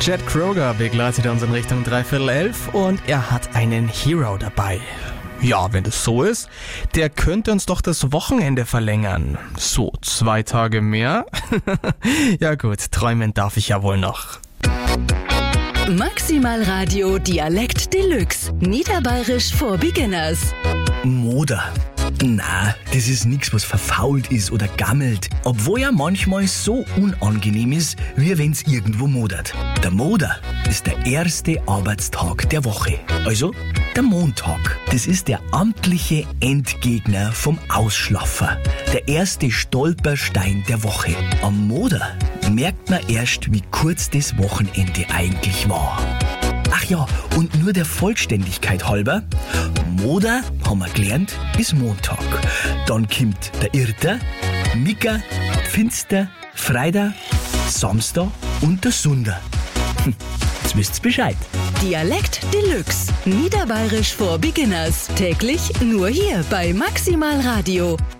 Chad Kroeger begleitet uns in Richtung 11:15 und er hat einen Hero dabei. Ja, wenn das so ist, der könnte uns doch das Wochenende verlängern. So, 2 Tage mehr? Ja gut, träumen darf ich ja wohl noch. Maximal Radio Dialekt Deluxe. Niederbayerisch for Beginners. Moder. Na, das ist nix, was verfault ist oder gammelt. Obwohl ja manchmal so unangenehm ist, wie wenn's irgendwo modert. Der Moder ist der erste Arbeitstag der Woche. Also der Montag. Das ist der amtliche Endgegner vom Ausschlaffer. Der erste Stolperstein der Woche. Am Moder merkt man erst, wie kurz das Wochenende eigentlich war. Ach ja, und nur der Vollständigkeit halber, Moder, haben wir gelernt, ist Montag. Dann kommt der Irrter, Micker, Finster, Freitag, Samstag und der Sunder. Jetzt wisst's Bescheid. Dialekt Deluxe. Niederbayerisch for Beginners. Täglich nur hier bei Maximal Radio.